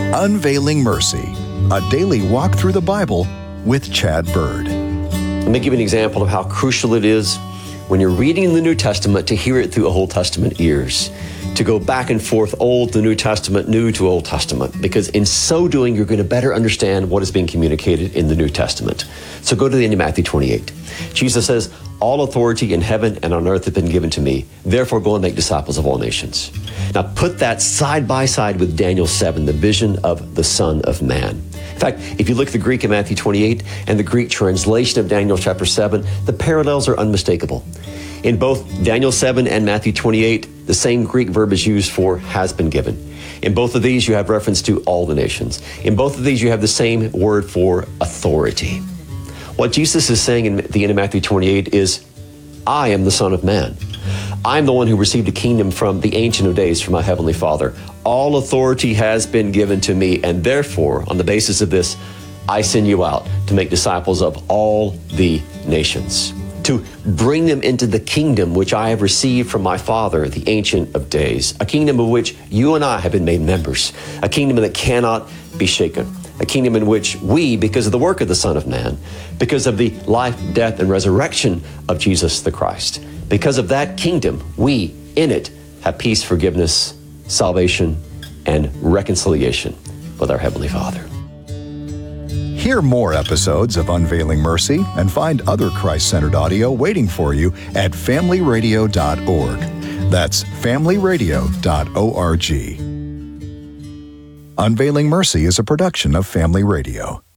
Unveiling Mercy, a daily walk through the Bible with Chad Bird. Let me give you an example of how crucial it is when you're reading the New Testament to hear it through Old Testament ears, to go back and forth, Old to New Testament, New to Old Testament, because in so doing, you're going to better understand what is being communicated in the New Testament. So go to the end of Matthew 28. Jesus says, "All authority in heaven and on earth has been given to me. Therefore, go and make disciples of all nations." Now, put that side by side with Daniel 7, the vision of the Son of Man. In fact, if you look at the Greek in Matthew 28 and the Greek translation of Daniel chapter 7, the parallels are unmistakable. In both Daniel 7 and Matthew 28, the same Greek verb is used for has been given. In both of these, you have reference to all the nations. In both of these, you have the same word for authority. What Jesus is saying in the end of Matthew 28 is, I am the Son of Man. I'm the one who received a kingdom from the Ancient of Days, from my Heavenly Father. All authority has been given to me, and therefore, on the basis of this, I send you out to make disciples of all the nations, to bring them into the kingdom which I have received from my Father, the Ancient of Days, a kingdom of which you and I have been made members, a kingdom that cannot be shaken, a kingdom in which we, because of the work of the Son of Man, because of the life, death, and resurrection of Jesus the Christ, because of that kingdom, we, in it, have peace, forgiveness, salvation, and reconciliation with our Heavenly Father. Hear more episodes of Unveiling Mercy and find other Christ-centered audio waiting for you at familyradio.org. That's familyradio.org. Unveiling Mercy is a production of Family Radio.